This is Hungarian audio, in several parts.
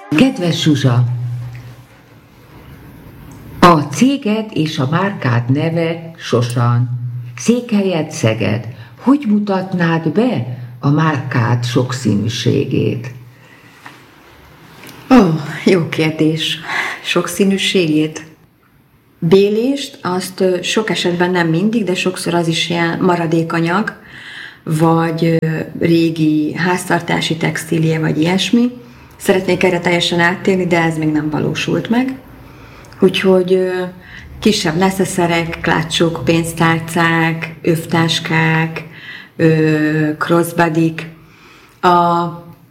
Kedves Zsuzsa! A céged és a márkád neve Sosan. Székhelyed Szeged. Hogy mutatnád be a márkád sokszínűségét? Jó kérdés. Sokszínűségét? Bélést, azt sok esetben nem mindig, de sokszor az is ilyen maradékanyag, vagy régi háztartási textílié, vagy ilyesmi. Szeretnék erre teljesen áttérni, de ez még nem valósult meg. Úgyhogy kisebb neszeszerek, klácsok, pénztárcák, övtáskák, crossbodyk. A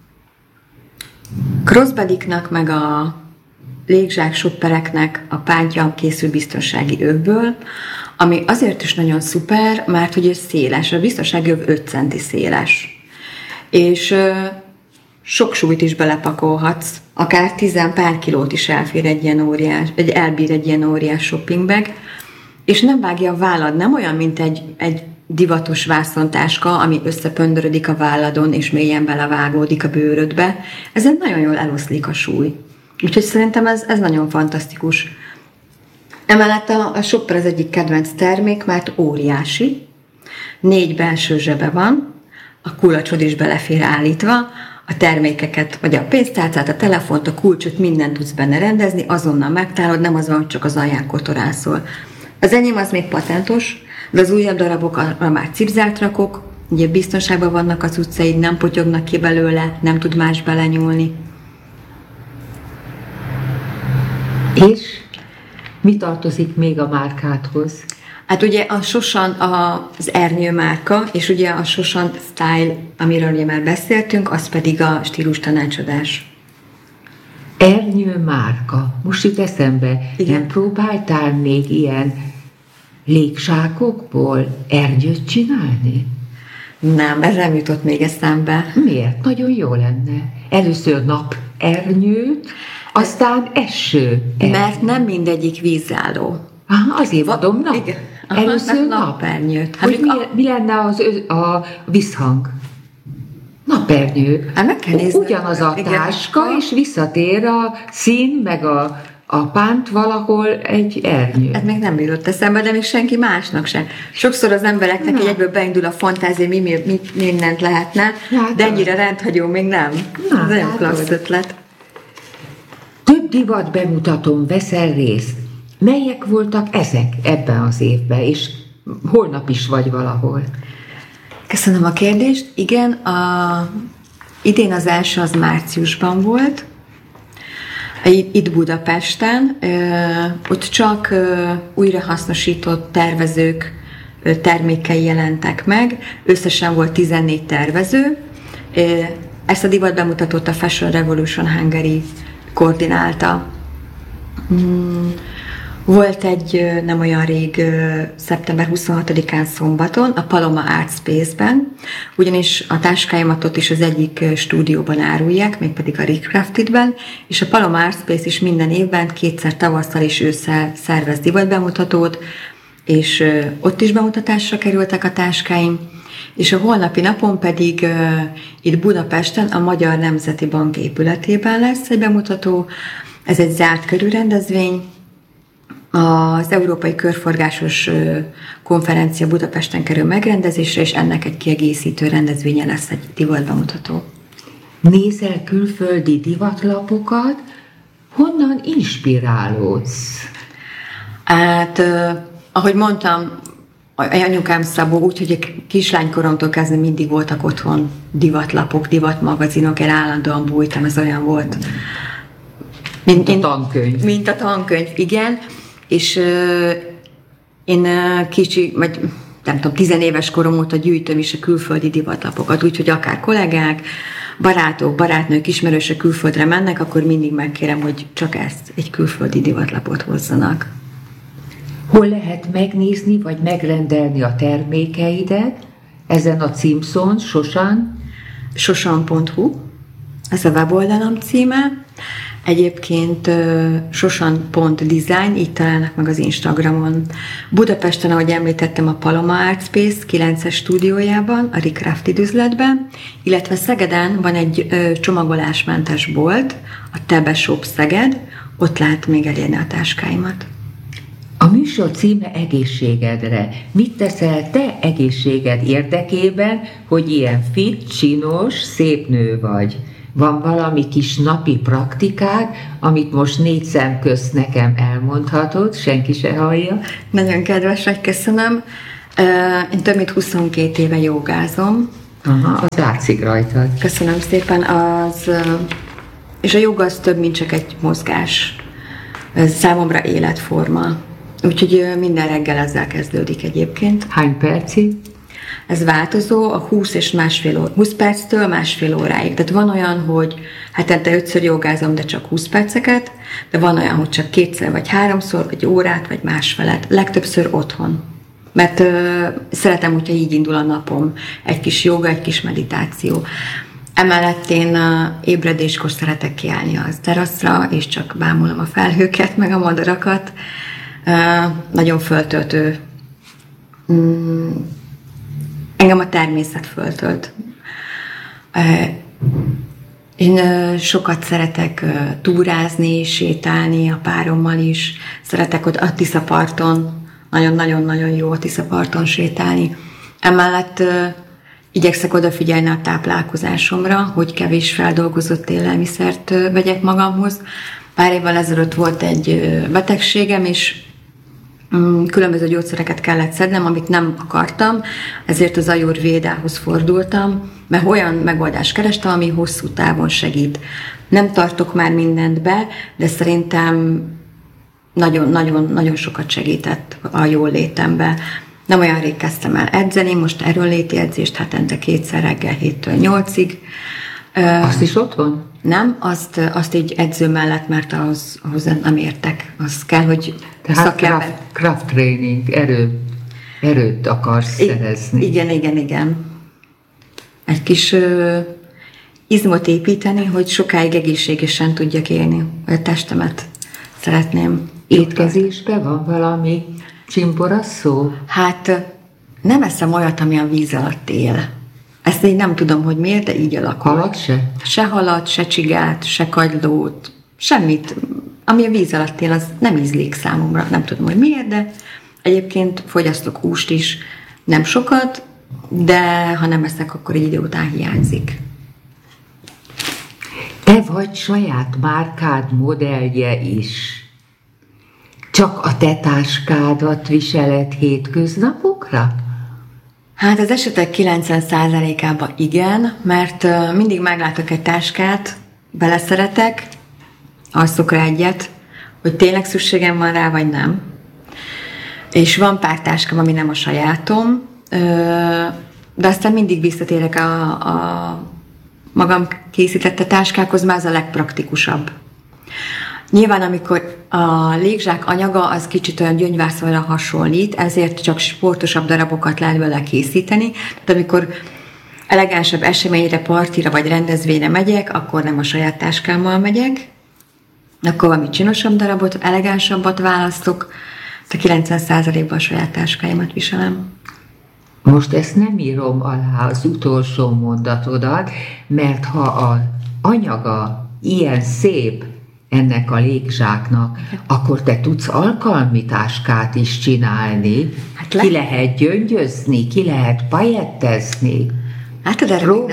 crossbodyknak meg a légzsák shoppereknek a pádja készül biztonsági övből, ami azért is nagyon szuper, mert hogy ez széles, a biztonsági öv 5 centi széles. És sok súlyt is belepakolhatsz, akár 10 pár kilót is elbír egy ilyen óriás shoppingbag, és nem vágja a vállad, nem olyan, mint egy divatos vászontáska, ami összepöndörödik a válladon, és mélyen belevágódik a bőrödbe. Ezen nagyon jól eloszlik a súly. Úgyhogy szerintem ez nagyon fantasztikus. Emellett a shopper az egyik kedvenc termék, mert óriási, 4 belső zsebe van, a kulacsod is belefér állítva, a termékeket, vagy a pénztárcát, a telefont, a kulcsot, mindent tudsz benne rendezni, azonnal megtalálod, nem az van, hogy csak az alján kotorászol. Az enyém az még patentos, de az újabb darabokra már cipzárt rakok, ugye biztonságban vannak az utcaid, nem potyognak ki belőle, nem tud más belenyúlni. És mi tartozik még a márkádhoz? Hát ugye a Sosan az ernyő márka, és ugye a Sosan Style, amiről ugye már beszéltünk, az pedig a stílus tanácsadás. Ernyő márka. Most jut eszembe, igen. Nem próbáltál még ilyen légzsákokból ernyőt csinálni? Nem, ez nem jutott még eszembe. Miért? Nagyon jó lenne. Először napernyőt, aztán eső. Mert nem mindegyik vízálló. Aha, azért mondom, na. Igen. Először napernyőt. Hogy mi lenne a visszhang? Napernyő. Hát meg kell nézni. Ugyanaz a táska, és visszatér a szín, meg a pánt valahol egy ernyő. Ez még nem jutott eszembe, de még senki másnak sem. Sokszor az embereknek egyből beindul a fantázia, mi mindent lehetne, de ennyire rendhagyó még nem. Ez nagyon klassz ötlet. Több divat bemutatón veszel részt. Melyek voltak ezek ebben az évben, és holnap is vagy valahol? Köszönöm a kérdést. Igen, idén az első az márciusban volt, itt Budapesten. Ott csak újrahasznosított tervezők termékei jelentek meg. Összesen volt 14 tervező. Ezt a divat bemutatót a Fashion Revolution Hungary koordinálta. Volt egy nem olyan rég, szeptember 26-án szombaton, a Paloma Art Space-ben, ugyanis a táskáimat ott is az egyik stúdióban árulják, mégpedig a Recraftedben, és a Paloma Art Space is minden évben 2-szer tavasszal és ősszel szervez divatbemutatót, és ott is bemutatásra kerültek a táskáim, és a holnapi napon pedig itt Budapesten a Magyar Nemzeti Bank épületében lesz egy bemutató. Ez egy zárt körű rendezvény. Az Európai Körforgásos Konferencia Budapesten kerül megrendezésre, és ennek egy kiegészítő rendezvénye lesz egy divatbemutató. Nézel külföldi divatlapokat? Honnan inspirálódsz? Hát, ahogy mondtam, anyukám Szabó, úgyhogy kislánykoromtól kezdve mindig voltak otthon divatlapok, divatmagazinok, én állandóan bújtam, ez olyan volt. Mint a tankönyv. Mint a tankönyv, igen. És én kicsi, vagy nem tudom, 10 éves korom óta gyűjtöm is a külföldi divatlapokat, úgyhogy akár kollégák, barátok, barátnők, ismerősök külföldre mennek, akkor mindig megkérem, hogy csak ezt, egy külföldi divatlapot hozzanak. Hol lehet megnézni, vagy megrendelni a termékeidet? Ezen a címszón, Sosan? Sosan.hu, ez a weboldalam címe. Egyébként sosan.design, így találnak meg az Instagramon. Budapesten, ahogy említettem, a Paloma Art Space 9-es stúdiójában, a Recrafted üzletben, illetve Szegeden van egy csomagolásmentes bolt, a Tebe Shop Szeged, ott lehet még elérni a táskáimat. A műsor címe Egészségedre. Mit teszel te egészséged érdekében, hogy ilyen fit, csinos, szép nő vagy? Van valami kis napi praktikád, amit most 4 szem közt nekem elmondhatod, senki se hallja? Nagyon kedves vagy, köszönöm. Én több mint 22 éve jogázom. Aha, az látszik rajtad. Köszönöm szépen. És a joga az több, mint csak egy mozgás. Ez számomra életforma. Úgyhogy minden reggel ezzel kezdődik egyébként. Hány percig? Ez változó, a 20 perctől másfél óráig. Tehát van olyan, hogy hetente 5-ször jogázom, de csak 20 perceket, de van olyan, hogy csak 2-szer, vagy 3-szor, vagy órát, vagy másfelet. Legtöbbször otthon. Mert szeretem, hogyha így indul a napom. Egy kis joga, egy kis meditáció. Emellett én ébredéskor szeretek kiállni az teraszra, és csak bámulom a felhőket, meg a madarakat. Nagyon föltöltő. Engem a természet föltölt. Én sokat szeretek túrázni, sétálni a párommal is. Szeretek ott a Tiszaparton, nagyon-nagyon-nagyon jó a Tiszaparton sétálni. Emellett igyekszek odafigyelni a táplálkozásomra, hogy kevés feldolgozott élelmiszert vegyek magamhoz. Pár évvel ezelőtt volt egy betegségem, és különböző gyógyszereket kellett szednem, amit nem akartam, ezért az Ayurvédához fordultam, mert olyan megoldást kerestem, ami hosszú távon segít. Nem tartok már mindent be, de szerintem nagyon-nagyon sokat segített a jól létembe. Nem olyan rég kezdtem el edzeni, most erőnléti edzést hetente 2-szer reggel 7-től 8-ig. Azt is otthon? Nem, azt így edző mellett, mert ahhoz nem értek. Az kell, hogy tehát craft training, erőt akarsz szerezni. Igen. Egy kis izmot építeni, hogy sokáig egészségesen tudjak élni. A testemet szeretném. Étkezésben van valami csimborasszó? Hát nem eszem olyat, ami a víz alatt él. Ezt én nem tudom, hogy miért, de így alakul. Halat se? Se halat, se csigát, se kagylót, semmit. Ami a víz alatt él, az nem ízlik számomra. Nem tudom, hogy miért, de egyébként fogyasztok húst is. Nem sokat, de ha nem eszek, akkor egy idő után hiányzik. Te vagy saját márkád modellje is. Csak a te táskádat viseled hétköznapokra? Hát az esetek 90%-ában igen, mert mindig meglátok egy táskát, beleszeretek, alszok rá egyet, hogy tényleg szükségem van rá, vagy nem. És van pár táskám, ami nem a sajátom, de aztán mindig visszatérek a magam készítette táskákhoz, már az a legpraktikusabb. Nyilván, amikor a légzsák anyaga az kicsit olyan gyöngyvászonra hasonlít, ezért csak sportosabb darabokat lehet vele készíteni. Tehát amikor elegánsabb eseményre, partira vagy rendezvényre megyek, akkor nem a saját táskámmal megyek, akkor valami csinosabb darabot, elegánsabbat választok, de 90%-ban a saját táskáimat viselem. Most ezt nem írom alá az utolsó mondatodat, mert ha az anyaga ilyen szép ennek a légzsáknak, akkor te tudsz alkalmi táskát is csinálni. Hát ki lehet gyöngyözni, ki lehet pajettezni. Hát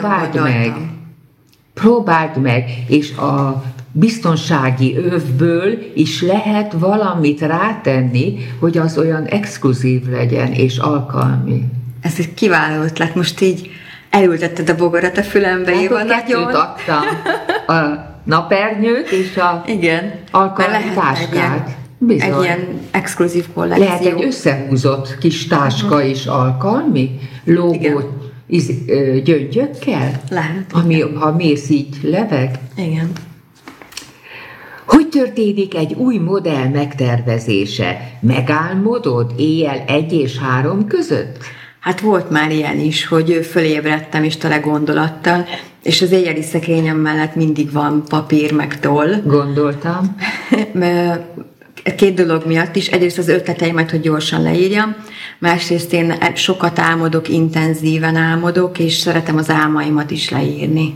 Próbáld meg, és a biztonsági övből is lehet valamit rátenni, hogy az olyan exkluzív legyen és alkalmi. Ez egy kiváló ötlet, most így elültetted a bogarat a fülembe, hát Éva, nagyon. Adtam. A napernyőt és a alkalmi táskát. Bizony. Egy ilyen exkluzív kollekció. Lehet egy összehúzott kis táska is alkalmi, lógó gyöngyökkel? Lehet. Ha mész így lebeg? Igen. Hogy történik egy új modell megtervezése? Megálmodod éjjel 1 és 3 között? Hát volt már ilyen is, hogy fölébredtem is tele gondolattal, És az éjjeli szekrényem mellett mindig van papír meg toll. Gondoltam. Két dolog miatt is. Egyrészt az ötleteimet, hogy gyorsan leírjam. Másrészt én sokat álmodok, intenzíven álmodok, és szeretem az álmaimat is leírni.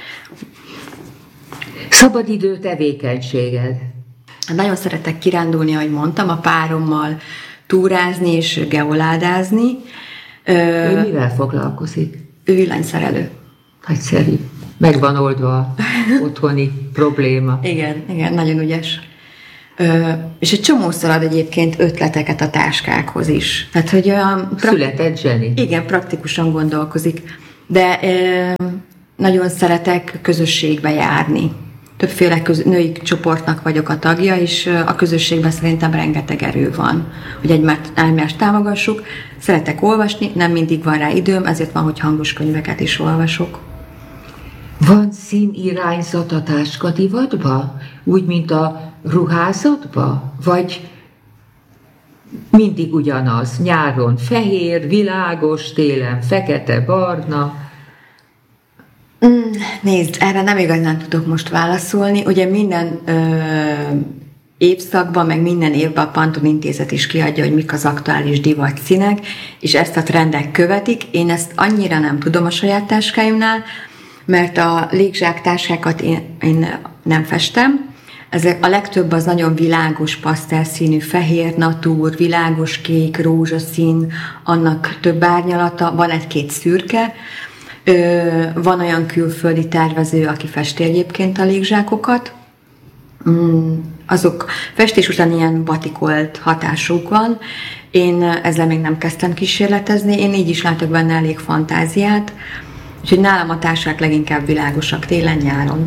Szabadidő tevékenységed? Nagyon szeretek kirándulni, ahogy mondtam, a párommal túrázni és geoládázni. Ő mivel foglalkozik? Ő villanyszerelő. Nagyszerű. Meg van oldva a otthoni probléma. Igen, nagyon ügyes. És egy csomószor ad egyébként ötleteket a táskákhoz is. Tehát, hogy született zseni. Igen, praktikusan gondolkozik. De nagyon szeretek közösségbe járni. Többféle női csoportnak vagyok a tagja, és a közösségben szerintem rengeteg erő van, hogy egymást támogassuk. Szeretek olvasni, nem mindig van rá időm, ezért van, hogy hangos könyveket is olvasok. Van színirányzat a táskadivatba? Úgy, mint a ruházatba? Vagy mindig ugyanaz? Nyáron fehér, világos, télen fekete, barna? Nézd, erre nem igazán tudok most válaszolni. Ugye minden évszakban, meg minden évben a Pantone Intézet is kiadja, hogy mik az aktuális divat színek, és ezt a trendek követik. Én ezt annyira nem tudom a saját táskáimnál, mert a légzsák táskákat én nem festem. Ezek a legtöbb az nagyon világos pasztelszínű, fehér, natúr, világos kék, rózsaszín, annak több árnyalata, van egy-két szürke. Van olyan külföldi tervező, aki festi egyébként a légzsákokat. Azok festés után ilyen batikolt hatásuk van. Én ezzel még nem kezdtem kísérletezni, én így is látok benne elég fantáziát. Úgyhogy nálam a táskák leginkább világosak télen-nyáron.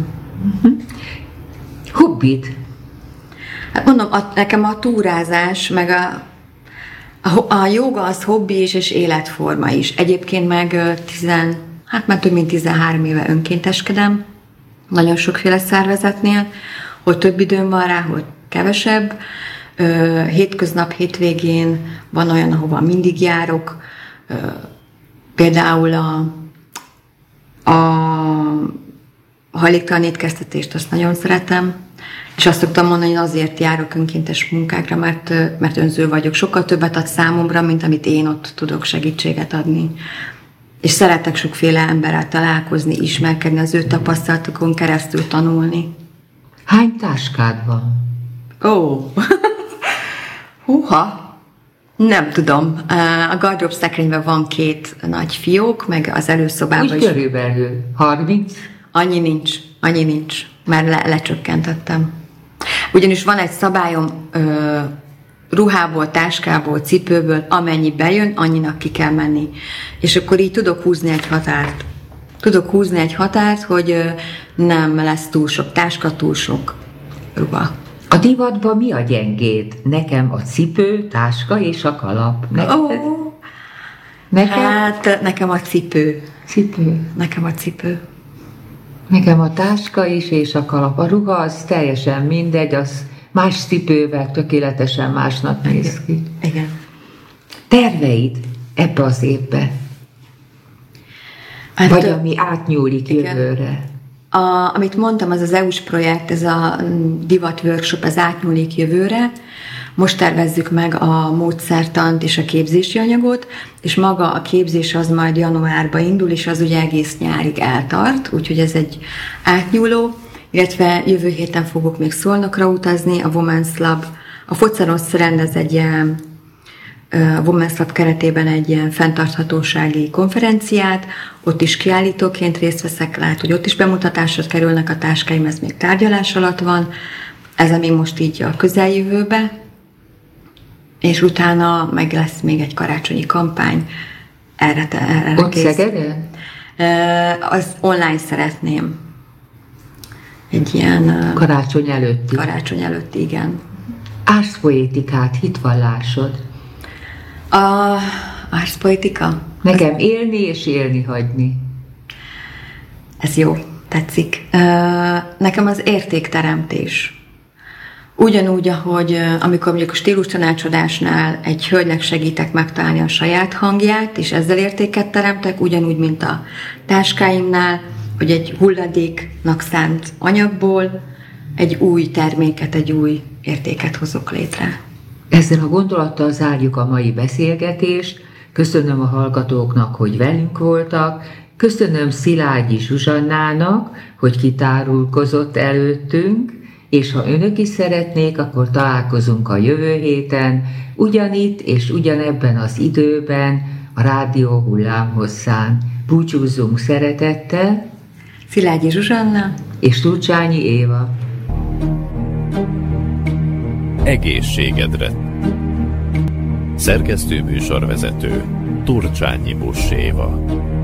Hobbit? Hát mondom, nekem a túrázás, meg a jóga az hobbi is, és életforma is. Egyébként meg már több mint 13 éve önkénteskedem, nagyon sokféle szervezetnél, hogy több időm van rá, hogy kevesebb. Hétköznap, hétvégén van olyan, ahova mindig járok. Például a hajléktalan étkeztetést, azt nagyon szeretem, és azt szoktam mondani, hogy azért járok önkéntes munkákra, mert önző vagyok. Sokkal többet ad számomra, mint amit én ott tudok segítséget adni. És szeretek sokféle emberrel találkozni, ismerkedni, az ő tapasztalatokon keresztül tanulni. Hány táskád van? Húha! Nem tudom. A gardrób szekrényben van 2 nagy fiók, meg az előszobában úgy is. Körülbelül 30? Annyi nincs, mert lecsökkentettem. Ugyanis van egy szabályom, ruhából, táskából, cipőből, amennyi bejön, annyinak ki kell menni. És akkor így tudok húzni egy határt. Hogy nem lesz túl sok táska, túl sok ruha. A divatban mi a gyengéd? Nekem a cipő, táska és a kalap. Nekem? Hát nekem a cipő. Nekem a táska is és a kalap. A ruha az teljesen mindegy, az más cipővel tökéletesen másnak néz ki. Igen. Terveid ebbe az évbe? Hát, vagy ami átnyúlik jövőre? Amit mondtam, az EU-s projekt, ez a divat workshop, ez átnyúlik jövőre. Most tervezzük meg a módszertant és a képzési anyagot, és maga a képzés az majd januárban indul, és az ugye egész nyárig eltart, úgyhogy ez egy átnyúló, illetve jövő héten fogok még Szolnokra utazni, a Women's Lab, a Focerosz rendez egy ilyen a Women's Lab keretében egy ilyen fenntarthatósági konferenciát, ott is kiállítóként részt veszek, lehet, hogy ott is bemutatásra kerülnek a táskáim, ez még tárgyalás alatt van, ez még most így a közeljövőbe, és utána meg lesz még egy karácsonyi kampány, erre ott Szegeden? Az online szeretném. Egy ilyen... Karácsony előtti. Karácsony előtti, igen. Árszpoétikát, hitvallásod. Árszpoétika? Nekem élni és élni hagyni. Ez jó, tetszik. Nekem az értékteremtés. Ugyanúgy, ahogy amikor mondjuk a stílus tanácsadásnál egy hölgynek segítek megtalálni a saját hangját, és ezzel értéket teremtek, ugyanúgy, mint a táskáimnál, hogy egy hulladéknak szánt anyagból egy új terméket, egy új értéket hozok létre. Ezzel a gondolattal zárjuk a mai beszélgetést. Köszönöm a hallgatóknak, hogy velünk voltak. Köszönöm Szilágyi Zsuzsannának, hogy kitárulkozott előttünk, és ha önök is szeretnék, akkor találkozunk a jövő héten, ugyanitt és ugyanebben az időben, a rádió hullámhosszán. Búcsúzzunk szeretettel. Szilágyi Zsuzsanna és Turcsányi Éva. Egészségedre. Szerkesztő műsorvezető Turcsányi Buss Éva.